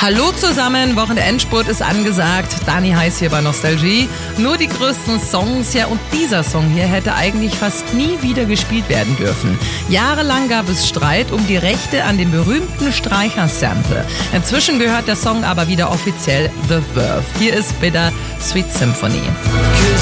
Hallo zusammen, Wochenendspurt ist angesagt. Dani Heiß hier bei Nostalgie. Nur die größten Songs, ja, und dieser Song hier hätte eigentlich fast nie wieder gespielt werden dürfen. Jahrelang gab es Streit um die Rechte an dem berühmten Streicher-Sample. Inzwischen gehört der Song aber wieder offiziell The Verve. Hier ist Bitter Sweet Symphony.